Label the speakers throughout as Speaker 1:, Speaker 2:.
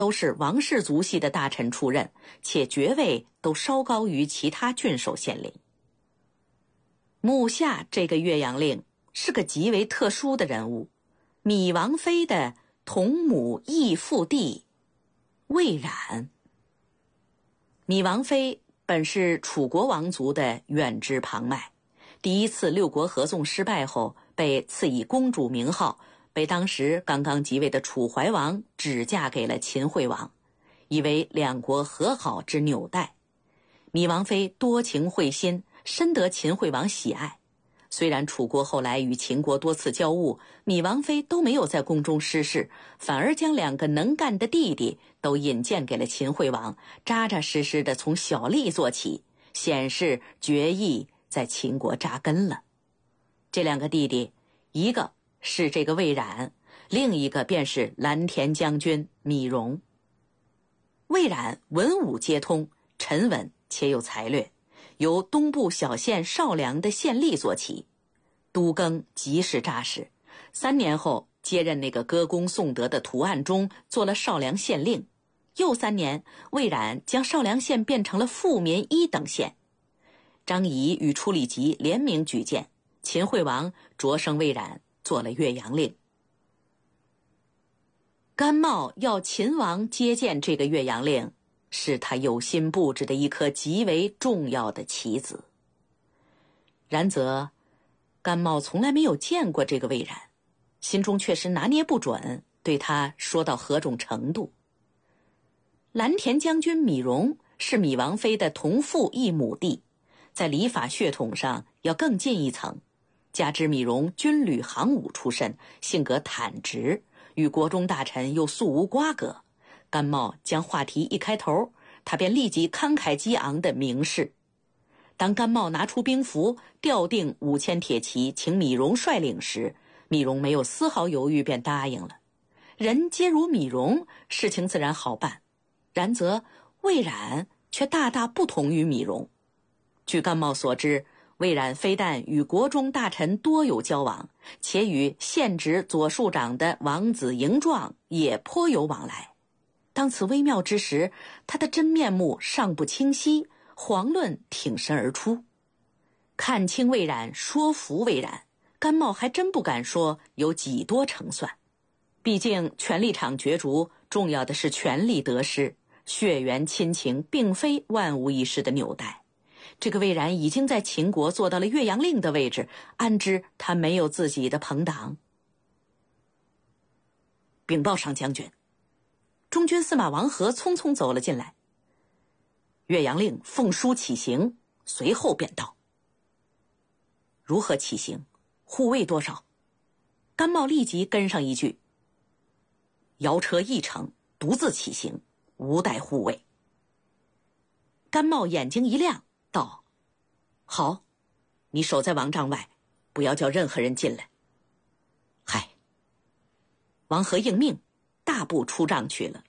Speaker 1: 都是王氏族系的大臣出任，且爵位都稍高于其他郡守县令。目下这个岳阳令是个极为特殊的人物，芈王妃的同母异父弟魏冉。芈王妃本是楚国王族的远支旁脉，第一次六国合纵失败后，被赐以公主名号，被当时刚刚即位的楚怀王指嫁给了秦惠王，以为两国和好之纽带。芈王妃多情慧心，深得秦惠王喜爱。虽然楚国后来与秦国多次交恶，芈王妃都没有在宫中失势，反而将两个能干的弟弟都引荐给了秦惠王，扎扎实实的从小吏做起，显示决意在秦国扎根了。这两个弟弟，一个是这个魏冉，另一个便是蓝田将军芈戎。魏冉文武皆通，沉稳且有才略，由东部小县少梁的县吏做起，都更极是扎实。3年后接任那个歌功颂德的图案中，做了少梁县令。又3年，魏冉将少梁县变成了富民1等县。张仪与楚里吉联名举荐，秦惠王擢升魏冉做了岳阳令。甘茂要秦王接见这个岳阳令，是他有心布置的一颗极为重要的棋子。然则甘茂从来没有见过这个魏冉，心中确实拿捏不准对他说到何种程度。蓝田将军芈戎是芈王妃的同父异母弟，在礼法血统上要更进一层，加之芈戎军旅行伍出身，性格坦直，与国中大臣又素无瓜葛。甘茂将话题一开头，他便立即慷慨激昂地明示。当甘茂拿出兵符，调定5000铁骑，请芈戎率领时，芈戎没有丝毫犹豫便答应了。人皆如芈戎，事情自然好办。然则魏冉却大大不同于芈戎。据甘茂所知，魏冉非但与国中大臣多有交往，且与现职左庶长的王子嬴壮也颇有往来。当此微妙之时，他的真面目尚不清晰，遑论挺身而出。看清魏冉，说服魏冉，甘茂还真不敢说有几多成算。毕竟权力场角逐，重要的是权力得失，血缘亲情并非万无一失的纽带。这个魏冉已经在秦国做到了岳阳令的位置，安知他没有自己的朋党？禀报上将军，中军司马王和匆匆走了进来。岳阳令奉书起行，随后便到。如何起行？护卫多少？甘茂立即跟上一句：摇车1乘，独自起行，无待护卫。甘茂眼睛一亮，道：好，你守在王帐外，不要叫任何人进来。嗨。王和应命，大步出帐去了。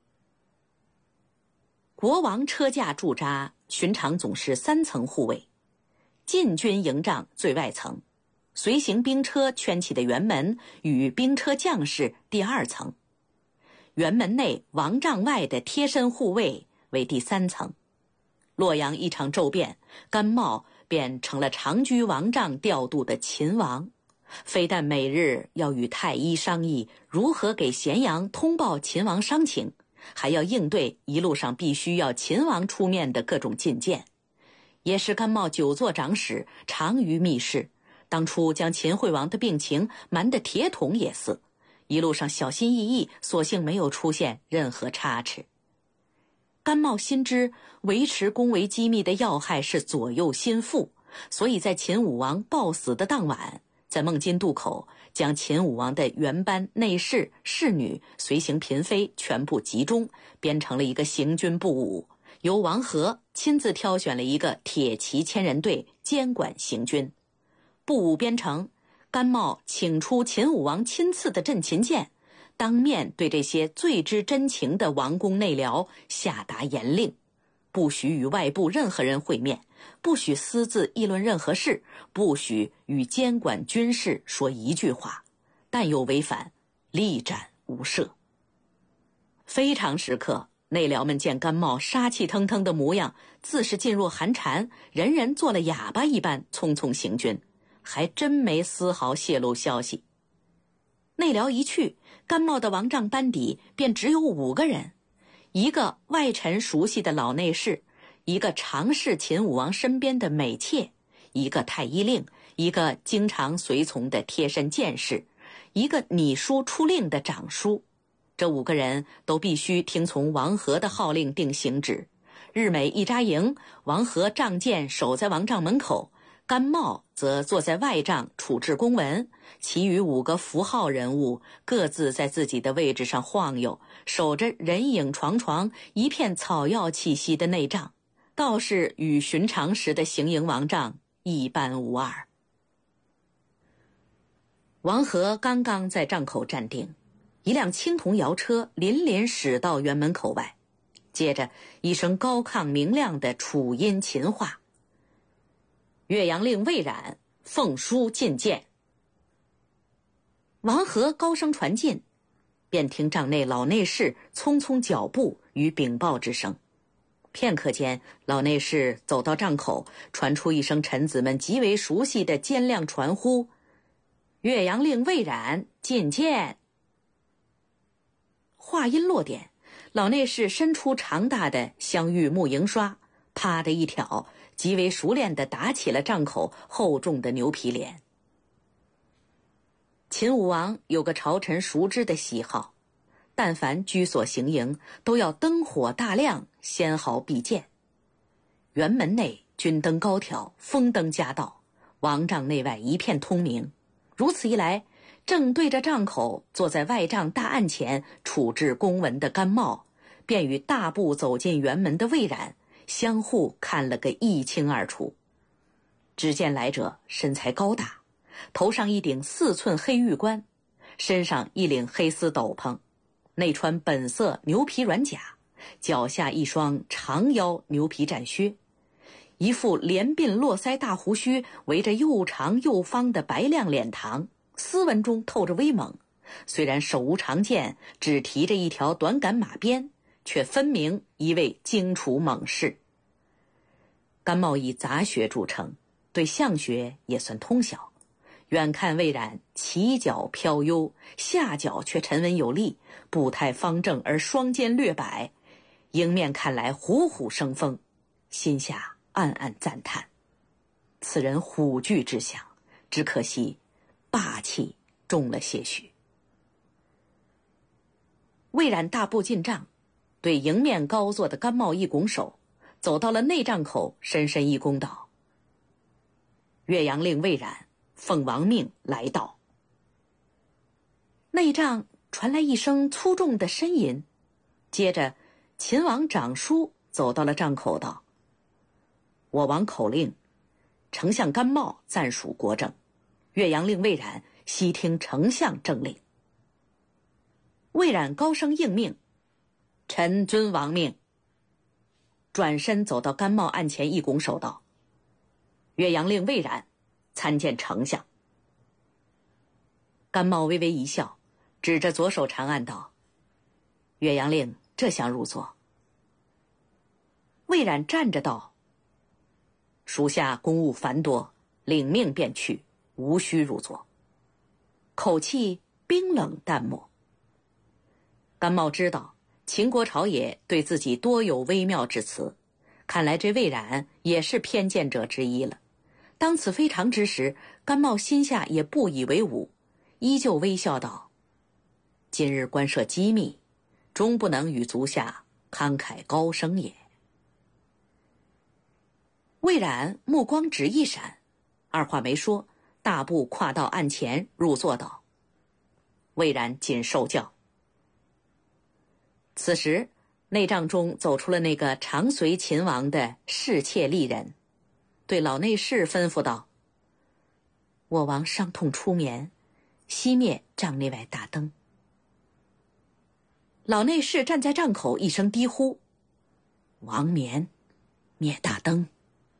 Speaker 1: 国王车驾驻扎，寻常总是3层护卫，禁军营帐最外层，随行兵车圈起的辕门与兵车将士第2层，辕门内王帐外的贴身护卫为第3层。洛阳一场骤变，甘茂便成了长居王帐调度的秦王，非但每日要与太医商议如何给咸阳通报秦王伤情，还要应对一路上必须要秦王出面的各种进谏。也是甘茂久作长史，长于密室，当初将秦惠王的病情瞒得铁桶也似，一路上小心翼翼，所幸没有出现任何差池。甘茂心知维持宫闱机密的要害是左右心腹，所以在秦武王暴死的当晚，在孟津渡口将秦武王的原班内侍、侍女、随行嫔妃全部集中，编成了一个行军部伍，由王和亲自挑选了一个铁骑千人队监管行军。部伍编成，甘茂请出秦武王亲赐的镇秦剑，当面对这些最知真情的王公内僚下达严令，不许与外部任何人会面，不许私自议论任何事，不许与监管军事说一句话，但有违反，立斩无赦。 非常时刻，内僚们见甘茂杀气腾腾的模样，自是噤若寒蝉，人人做了哑巴一般，匆匆行军，还真没丝毫泄露消息。内僚一去，甘茂的王帐班底便只有5个人，一个外臣熟悉的老内侍，一个常侍秦武王身边的美妾，一个太医令，一个经常随从的贴身监事，一个拟书出令的长书。这5个人都必须听从王和的号令定行止。日每一扎营，王和仗剑守在王帐门口，甘茂则坐在外帐处置公文，其余5个符号人物各自在自己的位置上晃悠，守着人影幢幢、一片草药气息的内帐，倒是与寻常时的行营王帐一般无二。王和刚刚在帐口站定，一辆青铜摇车临临驶到辕门口外，接着一声高亢明亮的楚音秦话：岳阳令魏冉奉书进谏。王和高声传进，便听帐内老内侍匆匆脚步与禀报之声。片刻间，老内侍走到帐口，传出一声臣子们极为熟悉的尖亮传呼：岳阳令魏冉进谏。话音落点，老内侍伸出长大的镶玉木银刷，啪的一挑，极为熟练地打起了帐口厚重的牛皮帘。秦武王有个朝臣熟知的喜好，但凡居所行营，都要灯火大亮，纤毫毕见。辕门内军灯高挑，风灯夹道，王帐内外一片通明。如此一来，正对着帐口坐在外帐大案前处置公文的甘茂，便与大步走进辕门的魏冉相互看了个一清二楚。只见来者身材高大，头上一顶4寸黑玉冠，身上一领黑丝斗篷，内穿本色牛皮软甲，脚下一双长腰牛皮战靴，一副连鬓络腮大胡须围着又长又方的白亮脸膛，斯文中透着威猛。虽然手无长剑，只提着一条短杆马鞭，却分明一位荆楚猛士。甘茂以杂学著称，对相学也算通晓。远看魏冉起脚飘悠，下脚却沉稳有力，步态方正而双肩略摆，迎面看来虎虎生风，心下暗暗赞叹：此人虎踞之相，只可惜霸气重了些许。魏冉大步进帐，对迎面高坐的甘茂一拱手，走到了内帐口，深深一躬道：岳阳令魏冉奉王命来到。内帐传来一声粗重的呻吟，接着秦王长书走到了帐口道：我王口令，丞相甘茂暂属国政，岳阳令魏冉悉听丞相政令。魏冉高声应命：臣遵王命。转身走到甘茂案前一拱手道：岳阳令魏冉参见丞相。甘茂微微一笑，指着左手长案道：岳阳令这厢入座。魏冉站着道：属下公务繁多，领命便去，无需入座。口气冰冷淡漠。甘茂知道秦国朝野对自己多有微妙之词，看来这魏冉也是偏见者之一了。当此非常之时，甘茂心下也不以为忤，依旧微笑道：今日官设机密，终不能与足下慷慨高声也。魏冉目光只一闪，二话没说，大步跨到案前入座道：魏冉谨受教。此时内帐中走出了那个常随秦王的侍妾丽人，对老内侍吩咐道：我王伤痛初眠，熄灭帐内外大灯。老内侍站在帐口一声低呼：王眠，灭大灯。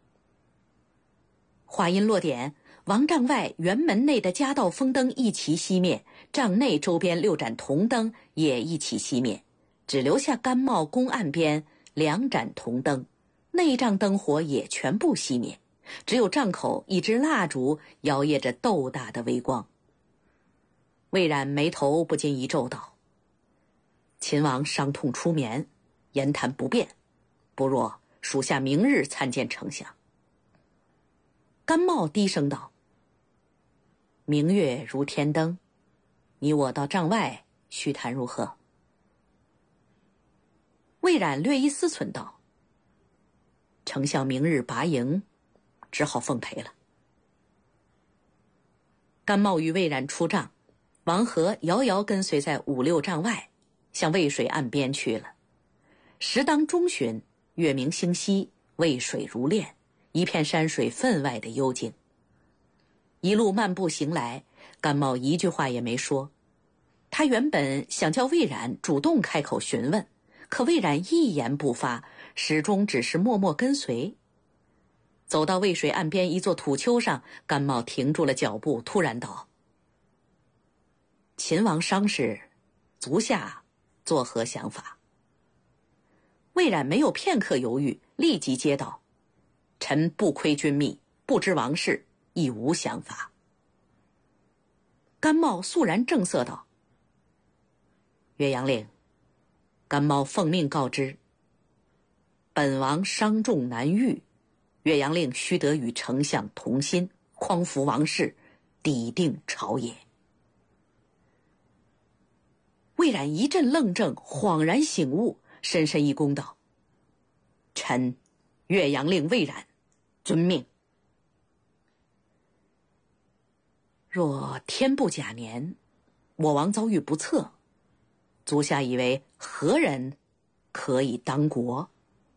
Speaker 1: 话音落点，王帐外辕门内的夹道风灯一齐熄灭，帐内周边6盏铜灯也一起熄灭， 只留下甘茂宫岸边2盏铜灯，内帐灯火也全部熄灭，只有帐口一支蜡烛摇曳着豆大的微光。魏冉眉头不禁一皱道：秦王伤痛出眠，言谈不便，不若属下明日参见丞相。甘茂低声道：明月如天灯，你我到帐外叙谈如何？魏冉略一思忖道：丞相明日拔营，只好奉陪了。甘茂与魏冉出帐，王和遥遥跟随在5、6帐外，向渭水岸边去了。时当中旬，月明星稀，渭水如练，一片山水分外的幽静。一路漫步行来，甘茂一句话也没说。他原本想叫魏冉主动开口询问，可魏冉一言不发，始终只是默默跟随。走到渭水岸边一座土丘上，甘茂停住了脚步，突然道：秦王伤势，足下作何想法？魏冉没有片刻犹豫，立即接道：臣不窥君密，不知王事，亦无想法。甘茂肃然正色道：岳阳令，甘茂奉命告知，本王伤重难愈，岳阳令须得与丞相同心，匡扶王室，抵定朝野。魏冉一阵愣怔，恍然醒悟，深深一躬道：臣岳阳令魏冉，遵命。若天不假年，我王遭遇不测，足下以为何人可以当国？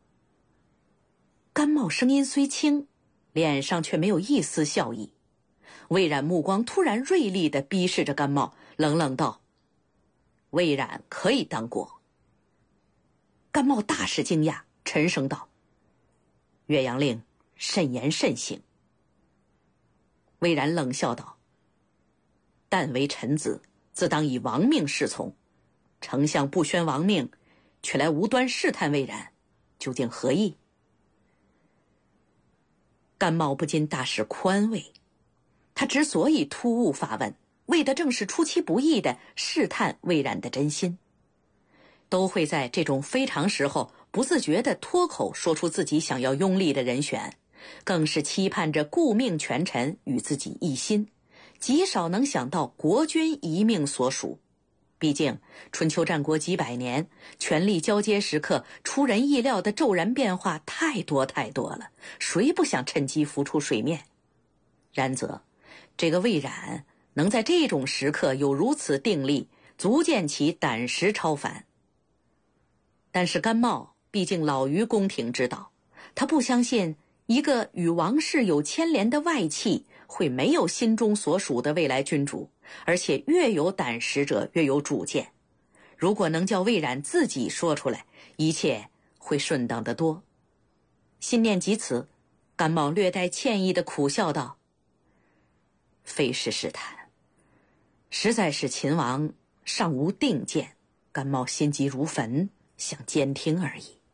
Speaker 1: 甘茂声音虽轻，脸上却没有一丝笑意。魏冉目光突然锐利地逼视着甘茂，冷冷道：魏冉可以当国。甘茂大是惊讶，沉声道：岳阳令慎言慎行。魏冉冷笑道：但为臣子，自当以王命侍从，丞相不宣王命，却来无端试探魏冉，究竟何意？甘茂不禁大是宽慰，他之所以突兀发问，为的正是出其不意地试探魏冉的真心。都会在这种非常时候不自觉地脱口说出自己想要拥立的人选，更是期盼着顾命权臣与自己一心，极少能想到国君一命所属。毕竟春秋战国几百年，权力交接时刻出人意料的骤然变化太多太多了，谁不想趁机浮出水面？然则这个魏冉能在这种时刻有如此定力，足见其胆识超凡。但是甘茂毕竟老于宫廷之道，他不相信一个与王室有牵连的外戚会没有心中所属的未来君主，而且越有胆识者越有主见。如果能叫魏冉自己说出来，一切会顺当得多。心念及此，甘茂略带歉意地苦笑道：非是试探，实在是秦王尚无定见，甘茂心急如焚，想监听而已。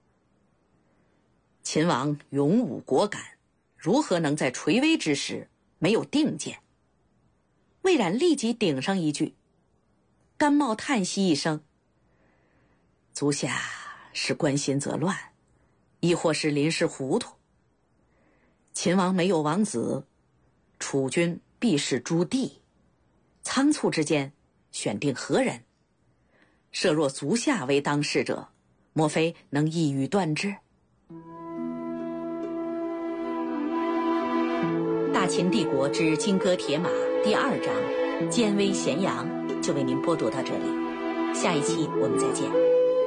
Speaker 1: 秦王勇武果敢，如何能在垂危之时没有定见？魏冉立即顶上一句。甘茂叹息一声：足下是关心则乱，亦或是临时糊涂。秦王没有王子，楚军必是朱棣，仓促之间选定何人？设若足下为当事者，莫非能一语断之？大秦帝国之金戈铁马第2章，奸微咸阳就为您播读到这里，下一期我们再见。